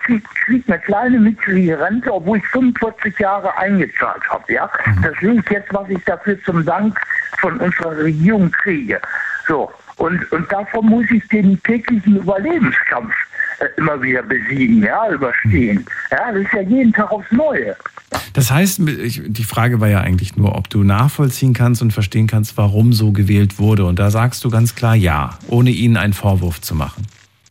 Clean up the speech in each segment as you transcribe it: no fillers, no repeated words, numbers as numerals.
krieg eine kleine mickrige Rente, obwohl ich 45 Jahre eingezahlt habe. Ja? Das sehe ich jetzt, was ich dafür zum Dank von unserer Regierung kriege. So. Und davon muss ich den täglichen Überlebenskampf immer wieder besiegen, ja, überstehen. Ja, das ist ja jeden Tag aufs Neue. Das heißt, die Frage war ja eigentlich nur, ob du nachvollziehen kannst und verstehen kannst, warum so gewählt wurde. Und da sagst du ganz klar ja, ohne ihnen einen Vorwurf zu machen.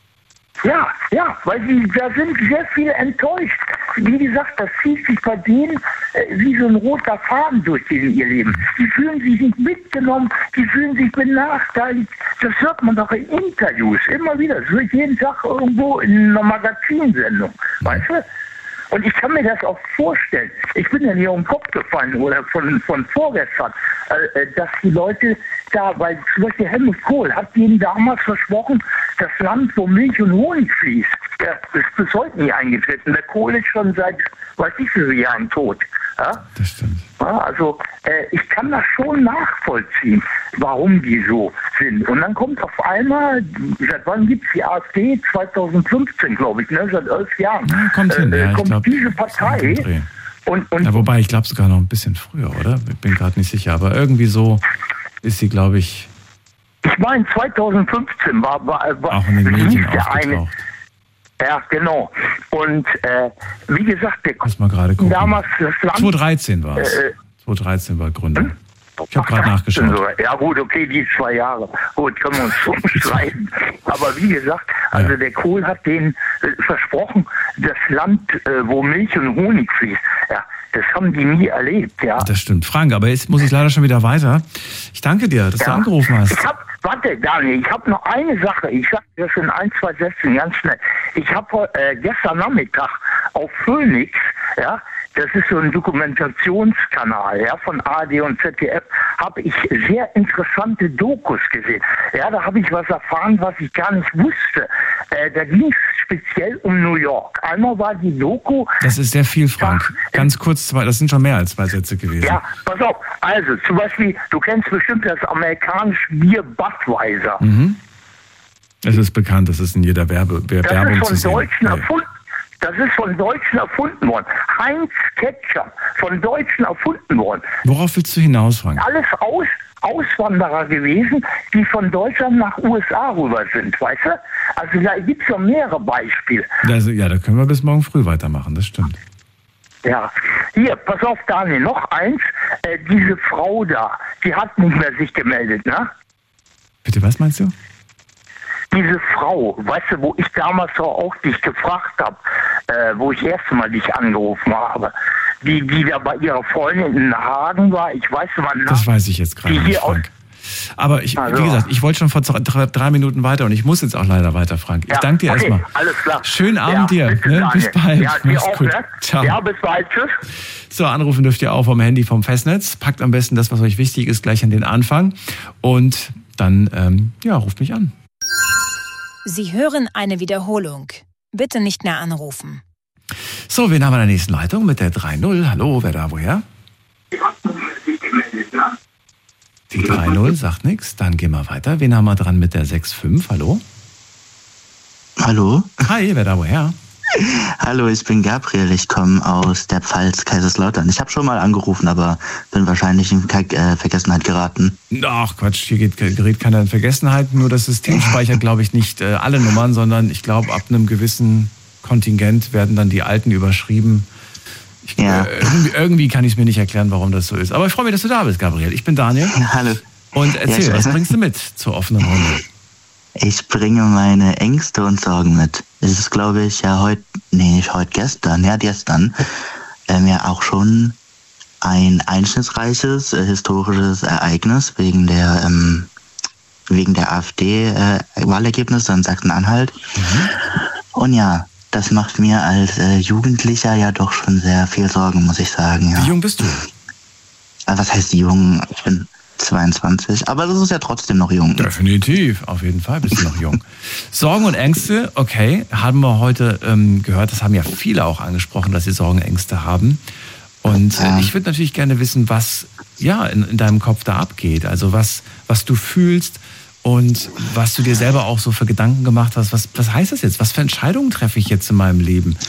Ja, weil da sind sehr viele enttäuscht. Wie gesagt, das zieht sich bei denen wie so ein roter Faden durch ihr Leben. Die fühlen sich nicht mitgenommen, die fühlen sich benachteiligt. Das hört man doch in Interviews immer wieder. Das wird jeden Tag irgendwo in einer Magazinsendung, weißt du? Und ich kann mir das auch vorstellen. Ich bin ja hier um den Kopf gefallen oder von vorgestern, dass die Leute da, weil zum Beispiel Helmut Kohl hat denen damals versprochen, das Land, wo Milch und Honig fließt, ja, das ist bis heute nicht eingetreten. Der Kohl ist schon seit, weiß ich wie viele Jahren tot. Ja? Das stimmt. Ja, also ich kann das schon nachvollziehen, warum die so sind. Und dann kommt auf einmal, seit wann gibt es die AfD? 2015, glaube ich, ne? Seit 11 Jahren. Ja, kommt hin, ja, kommt glaub, diese Partei. Und ja, wobei, ich glaube sogar noch ein bisschen früher, oder? Ich bin gerade nicht sicher, aber irgendwie so ist sie, glaube ich... Ich meine, 2015 war auch in den Medien aufgetaucht. Ja, genau. Und wie gesagt, der Lass mal gerade gucken. Damals das Land... 2013 war es. 2013 war Gründung. Ich habe gerade nachgeschaut. Ja gut, okay, die 2 Jahre. Gut, können wir uns schon streiten. Aber wie gesagt, also der Kohl hat denen versprochen, das Land, wo Milch und Honig fließt. Ja, das haben die nie erlebt. Ja. Das stimmt. Frank, aber jetzt muss ich leider schon wieder weiter. Ich danke dir, dass du angerufen hast. Warte, Daniel, ich habe noch eine Sache. Ich sage das in 1, 2 Sätzen ganz schnell. Ich habe gestern Nachmittag auf Phoenix, ja, das ist so ein Dokumentationskanal, ja, von ARD und ZDF, habe ich sehr interessante Dokus gesehen. Ja, da habe ich was erfahren, was ich gar nicht wusste. Da ging es speziell um New York. Einmal war die Doku... Das ist sehr viel, Frank. Ganz kurz, das sind schon mehr als 2 Sätze gewesen. Ja, pass auf. Also, zum Beispiel, du kennst bestimmt das amerikanische Bier Budweiser. Mhm. Es ist bekannt, das ist in jeder Werbung zu sehen. Das ist von Deutschen erfunden worden. Heinz Ketchup, von Deutschen erfunden worden. Worauf willst du hinaus, Frank? Alles Auswanderer gewesen, die von Deutschland nach USA rüber sind, weißt du? Also da gibt es ja mehrere Beispiele. Ja, da können wir bis morgen früh weitermachen, das stimmt. Ja, hier, pass auf, Daniel, noch eins. Diese Frau da, die hat nicht mehr sich gemeldet, ne? Bitte, was meinst du? Diese Frau, weißt du, wo ich damals auch dich gefragt habe, wo ich erst mal dich angerufen habe, die da bei ihrer Freundin in Hagen war, ich weiß wann. Das weiß ich jetzt gerade nicht, Frank. Aber wie gesagt, ich wollte schon vor 3 Minuten weiter und ich muss jetzt auch leider weiter, Frank. Ich danke dir erstmal. Alles klar. Schönen Abend dir. Ne? Bis bald. Ja, dir auch, ne? Ciao. Ja, bis bald. Tschüss. So, anrufen dürft ihr auch vom Handy vom Festnetz. Packt am besten das, was euch wichtig ist, gleich an den Anfang. Und dann, ruft mich an. Sie hören eine Wiederholung. Bitte nicht mehr anrufen. So, wen haben wir in der nächsten Leitung mit der 3.0? Hallo, wer da, woher? Die 3.0 sagt nichts. Dann gehen wir weiter. Wen haben wir dran mit der 6.5? Hallo? Hallo? Hi, wer da, woher? Hallo, ich bin Gabriel. Ich komme aus der Pfalz, Kaiserslautern. Ich habe schon mal angerufen, aber bin wahrscheinlich in Vergessenheit geraten. Ach Quatsch, hier gerät keiner in Vergessenheit. Nur das System speichert, glaube ich, nicht alle Nummern, sondern ich glaube, ab einem gewissen Kontingent werden dann die alten überschrieben. Irgendwie kann ich es mir nicht erklären, warum das so ist. Aber ich freue mich, dass du da bist, Gabriel. Ich bin Daniel. Hallo. Und erzähl, was bringst du mit zur offenen Runde? Ich bringe meine Ängste und Sorgen mit. Es ist, glaube ich, gestern, ja auch schon ein einschnittsreiches historisches Ereignis wegen der AfD-Wahlergebnisse in Sachsen-Anhalt. Mhm. Und ja, das macht mir als Jugendlicher ja doch schon sehr viel Sorgen, muss ich sagen. Ja. Wie jung bist du? Was heißt jung? Ich bin 22, aber das ist ja trotzdem noch jung. Definitiv, auf jeden Fall bist du noch jung. Sorgen und Ängste, okay, haben wir heute gehört, das haben ja viele auch angesprochen, dass sie Sorgen und Ängste haben. Und ich würde natürlich gerne wissen, was in deinem Kopf da abgeht, also was du fühlst Und was du dir selber auch so für Gedanken gemacht hast, was heißt das jetzt? Was für Entscheidungen treffe ich jetzt in meinem Leben?